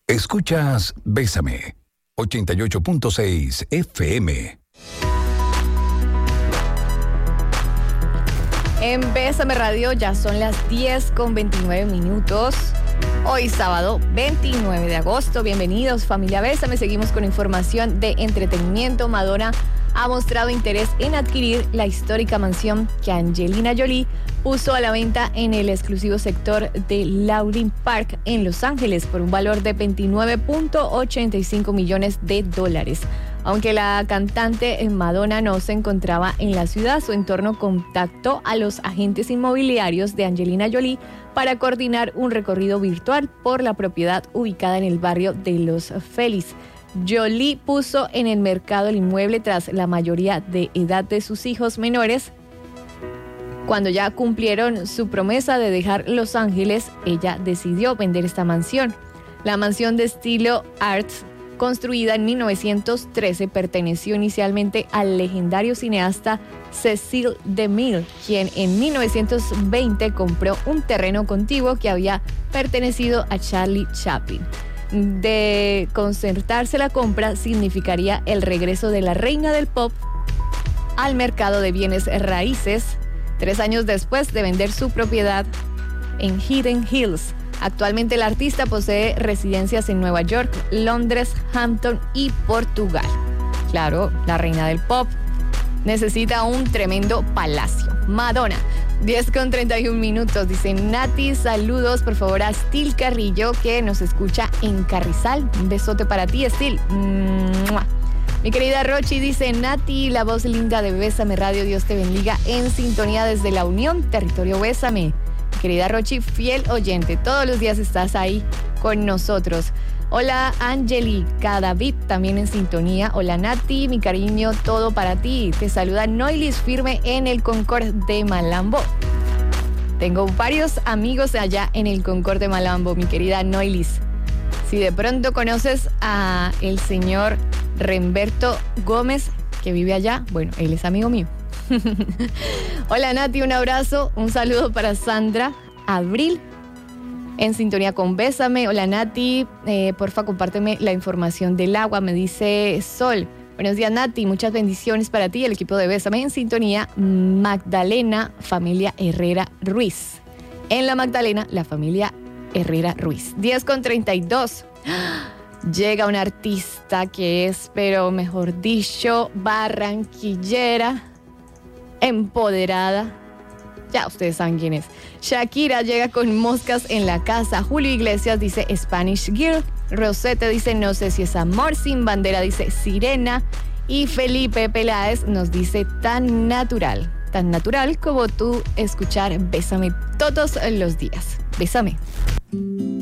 Escuchas Bésame, 88.6 FM. En Bésame Radio ya son las 10:29. Hoy sábado 29 de agosto. Bienvenidos familia Bésame. Seguimos con información de entretenimiento. Madonna ha mostrado interés en adquirir la histórica mansión que Angelina Jolie puso a la venta en el exclusivo sector de Lauryn Park en Los Ángeles por un valor de $29.85 millones. Aunque la cantante Madonna no se encontraba en la ciudad, su entorno contactó a los agentes inmobiliarios de Angelina Jolie para coordinar un recorrido virtual por la propiedad ubicada en el barrio de Los Feliz. Jolie puso en el mercado el inmueble tras la mayoría de edad de sus hijos menores. Cuando ya cumplieron su promesa de dejar Los Ángeles, ella decidió vender esta mansión. La mansión de estilo Arts, construida en 1913, perteneció inicialmente al legendario cineasta Cecil DeMille, quien en 1920 compró un terreno contiguo que había pertenecido a Charlie Chaplin. De concertarse la compra, significaría el regreso de la reina del pop al mercado de bienes raíces, 3 años después de vender su propiedad en Hidden Hills. Actualmente el artista posee residencias en Nueva York, Londres, Hampton y Portugal. Claro, la reina del pop necesita un tremendo palacio. Madonna, 10:31. Dice Nati, saludos por favor a Estil Carrillo que nos escucha en Carrizal. Un besote para ti, Estil. Mi querida Rochi dice, Nati, la voz linda de Bésame Radio, Dios te bendiga, en sintonía desde La Unión, territorio Bésame. Mi querida Rochi, fiel oyente, todos los días estás ahí con nosotros. Hola Angelica, David también en sintonía. Hola Nati, mi cariño, todo para ti. Te saluda Noilis firme en el Concord de Malambo. Tengo varios amigos allá en el Concord de Malambo, mi querida Noilis. Si de pronto conoces a el señor Remberto Gómez, que vive allá, bueno, él es amigo mío. Hola Nati, un abrazo, un saludo para Sandra Abril, en sintonía con Bésame. Hola Nati, porfa compárteme la información del agua, me dice Sol. Buenos días Nati, muchas bendiciones para ti, el equipo de Bésame en sintonía. Magdalena, familia Herrera Ruiz. En la Magdalena, la familia Herrera Ruiz. 10:32. Llega una artista que es, pero mejor dicho, barranquillera, empoderada. Ya ustedes saben quién es. Shakira llega con moscas en la casa. Julio Iglesias dice Spanish Girl. Rosette dice no sé si es amor. Sin bandera dice Sirena. Y Felipe Peláez nos dice tan natural como tú escuchar Bésame todos los días. Bésame.